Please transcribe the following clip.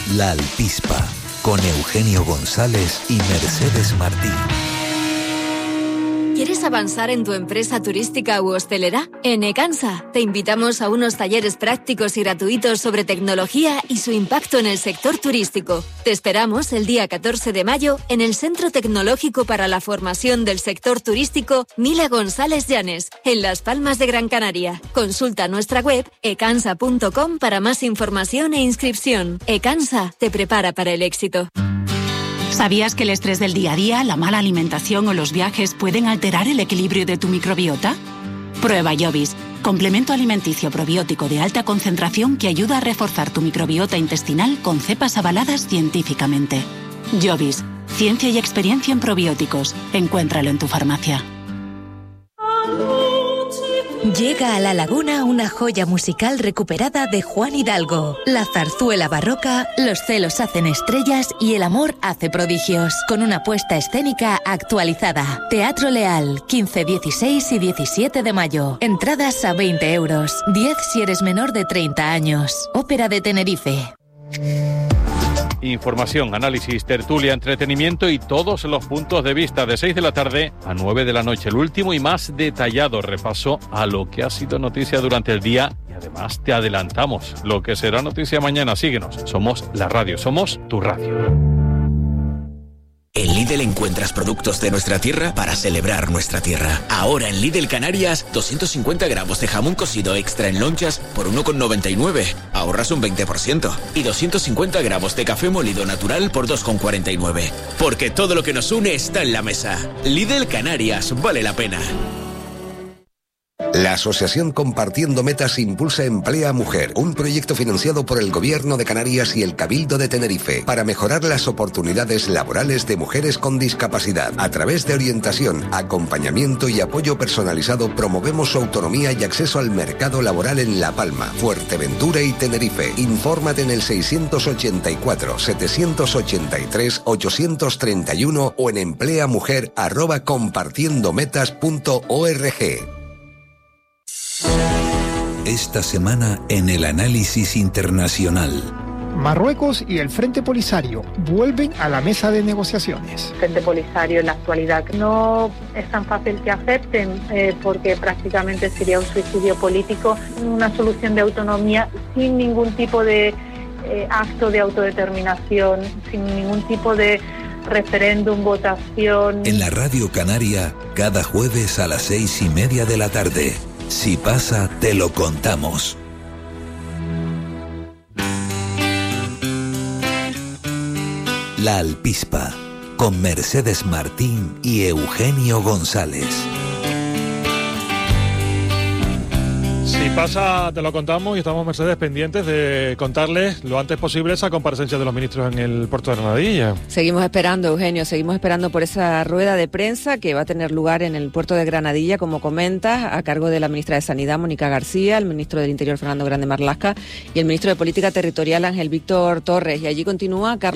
La Alpispa, con Eugenio González y Mercedes Martín. ¿Quieres avanzar en tu empresa turística u hostelera? En Ecansa te invitamos a unos talleres prácticos y gratuitos sobre tecnología y su impacto en el sector turístico. Te esperamos el día 14 de mayo en el Centro Tecnológico para la Formación del Sector Turístico Mila González Llanes, en Las Palmas de Gran Canaria. Consulta nuestra web ecansa.com para más información e inscripción. Ecansa te prepara para el éxito. ¿Sabías que el estrés del día a día, la mala alimentación o los viajes pueden alterar el equilibrio de tu microbiota? Prueba Jovis, complemento alimenticio probiótico de alta concentración que ayuda a reforzar tu microbiota intestinal con cepas avaladas científicamente. Jovis, ciencia y experiencia en probióticos. Encuéntralo en tu farmacia. Llega a La Laguna una joya musical recuperada de Juan Hidalgo. La zarzuela barroca, Los celos hacen estrellas y El amor hace prodigios. Con una puesta escénica actualizada. Teatro Leal, 15, 16 y 17 de mayo. Entradas a 20 euros. 10 si eres menor de 30 años. Ópera de Tenerife. Información, análisis, tertulia, entretenimiento y todos los puntos de vista de 6 de la tarde a 9 de la noche. El último y más detallado repaso a lo que ha sido noticia durante el día y además te adelantamos lo que será noticia mañana. Síguenos, somos la radio, somos tu radio. En Lidl encuentras productos de nuestra tierra para celebrar nuestra tierra. Ahora en Lidl Canarias, 250 gramos de jamón cocido extra en lonchas por 1,99. Ahorras un 20%. Y 250 gramos de café molido natural por 2,49. Porque todo lo que nos une está en la mesa. Lidl Canarias, vale la pena. La Asociación Compartiendo Metas impulsa Emplea Mujer, un proyecto financiado por el Gobierno de Canarias y el Cabildo de Tenerife para mejorar las oportunidades laborales de mujeres con discapacidad. A través de orientación, acompañamiento y apoyo personalizado promovemos su autonomía y acceso al mercado laboral en La Palma, Fuerteventura y Tenerife. Infórmate en el 684-783-831 o en empleamujer@compartiendometas.org. Esta semana en el análisis internacional. Marruecos y el Frente Polisario vuelven a la mesa de negociaciones. El Frente Polisario en la actualidad no es tan fácil que acepten porque prácticamente sería un suicidio político, una solución de autonomía sin ningún tipo de acto de autodeterminación, sin ningún tipo de referéndum, votación. En la Radio Canaria, cada jueves a las 6:30 de la tarde. Si pasa, te lo contamos. La Alpispa, con Mercedes Martín y Eugenio González. Si pasa, te lo contamos y estamos, Mercedes, pendientes de contarles lo antes posible esa comparecencia de los ministros en el puerto de Granadilla. Seguimos esperando, Eugenio, seguimos esperando por esa rueda de prensa que va a tener lugar en el puerto de Granadilla, como comentas, a cargo de la ministra de Sanidad, Mónica García, el ministro del Interior, Fernando Grande Marlaska, y el ministro de Política Territorial, Ángel Víctor Torres. Y allí continúa Carlos